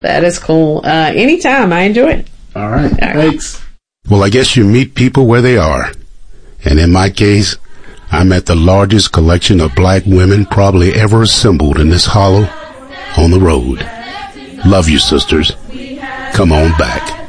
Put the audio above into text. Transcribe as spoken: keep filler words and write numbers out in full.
That is cool. Uh, anytime. I enjoy it. All right. All right. Thanks. Well, I guess you meet people where they are. And in my case, I'm at the largest collection of black women probably ever assembled in this hollow on the road. Love you, sisters. Come on back.